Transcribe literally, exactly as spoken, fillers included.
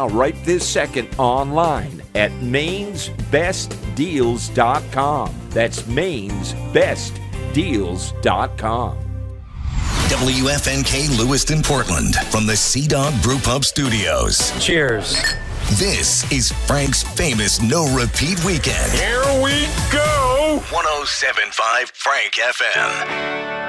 now, right this second, online at mains best deals dot com. That's mains best deals dot com. W F N K Lewiston, Portland, from the Sea Dog Brew Pub Studios. Cheers. This is Frank's famous no-repeat weekend. Here we go! one oh seven point five Frank F M.